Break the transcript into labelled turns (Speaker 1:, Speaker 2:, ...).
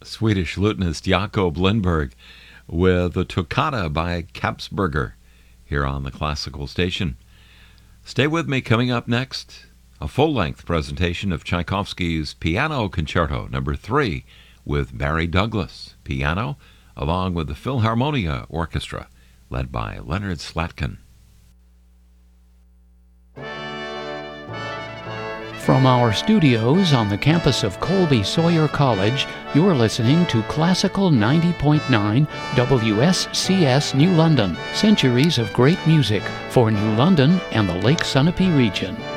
Speaker 1: Swedish lutenist Jakob Lindberg with the Toccata by Kapsberger here on the Classical Station. Stay with me. Coming up next, a full-length presentation of Tchaikovsky's Piano Concerto No. 3 with Barry Douglas, piano, along with the Philharmonia Orchestra, led by Leonard Slatkin.
Speaker 2: From our studios on the campus of Colby Sawyer College, you're listening to Classical 90.9 WSCS New London, centuries of great music for New London and the Lake Sunapee region.